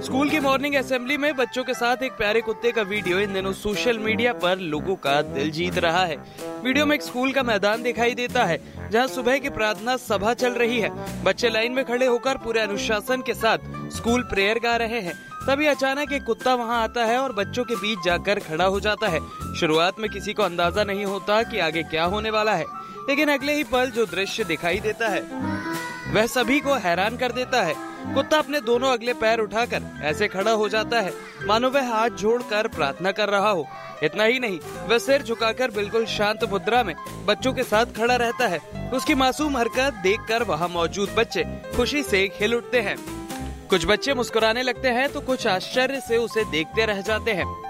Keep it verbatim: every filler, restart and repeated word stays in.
School की morning assembly में बच्चों के साथ एक प्यारे कुत्ते का वीडियो इन दिनों सोशल मीडिया पर लोगों का दिल जीत रहा है। वीडियो में एक स्कूल का मैदान दिखाई देता है जहां सुबह की प्रार्थना सभा चल रही है। बच्चे लाइन में खड़े होकर पूरे अनुशासन के साथ स्कूल प्रेयर गा रहे हैं। तभी अचानक एक कुत्ता वहां आता है और बच्चों के बीच जाकर खड़ा हो जाता है। शुरुआत में किसी को अंदाजा नहीं होता कि आगे क्या होने वाला है, लेकिन अगले ही पल जो दृश्य दिखाई देता है वह सभी को हैरान कर देता है। कुत्ता अपने दोनों अगले पैर उठाकर ऐसे खड़ा हो जाता है मानो वह हाथ जोड़कर प्रार्थना कर रहा हो। इतना ही नहीं, वह सिर झुकाकर बिल्कुल शांत मुद्रा में बच्चों के साथ खड़ा रहता है। उसकी मासूम हरकत देखकर वहां मौजूद बच्चे खुशी से खिल उठते हैं। कुछ बच्चे मुस्कुराने लगते हैं तो कुछ आश्चर्य से उसे देखते रह जाते हैं।